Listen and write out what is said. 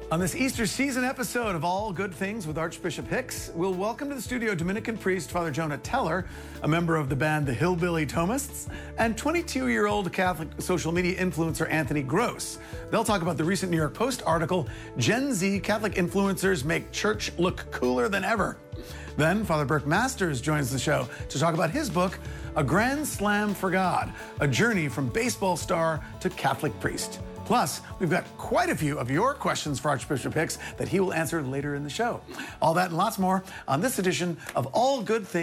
On this Easter season episode of All Good Things with Archbishop Hicks, we'll welcome to the studio Dominican priest Father Jonah Teller, a member of the band the Hillbilly Thomists, and 22-year-old Catholic social media influencer Anthony Gross. They'll talk about the recent New York Post article, Gen Z Catholic Influencers Make Church Look Cooler Than Ever. Then Father Burke Masters joins the show to talk about his book, A Grand Slam for God, a journey from baseball star to Catholic priest. Plus, we've got quite a few of your questions for Archbishop Hicks that he will answer later in the show. All that and lots more on this edition of All Good Things.